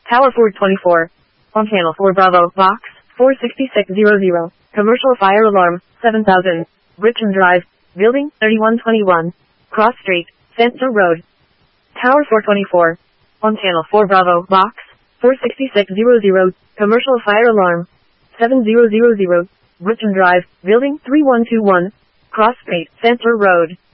Tower 424. On channel 4 Bravo, box 46600. Commercial fire alarm, 7000. Richmond Drive, building 3121. Cross Street, Center Road. Tower 424. On channel 4 Bravo, box 46600. Commercial fire alarm, 7000. Richmond Drive, building 3121. Cross Street, Center Road.